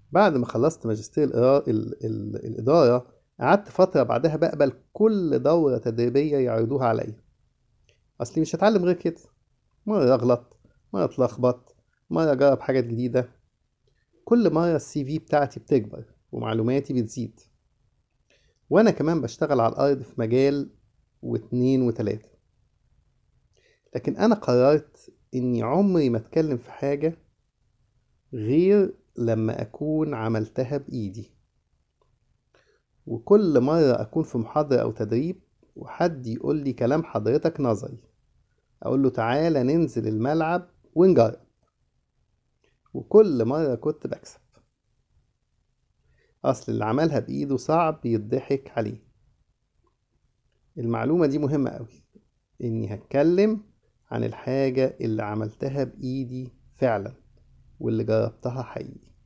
بعد ما خلصت ماجستير الإدارة، قعدت فترة بعدها بقبل كل دورة تدريبية يعرضوها عليا. أصلي مش هتعلم غير كده، مرة أغلط، مرة أتلخبط، مرة أجرب حاجات جديدة. كل مرة السي في بتاعتي بتكبر ومعلوماتي بتزيد، وأنا كمان بشتغل على الأرض في مجال واتنين وتلاتة. لكن أنا قررت إني عمري ما أتكلم في حاجة غير لما أكون عملتها بإيدي. وكل مرة أكون في محاضرة أو تدريب وحد يقول لي كلام حضرتك نظري، أقول له تعالى ننزل الملعب ونجرب. وكل مرة كنت بكسب، أصل اللي عملها بإيده صعب يضحك عليه. المعلومة دي مهمة أوي، إني هتكلم عن الحاجة اللي عملتها بإيدي فعلا واللي جربتها حقيقي.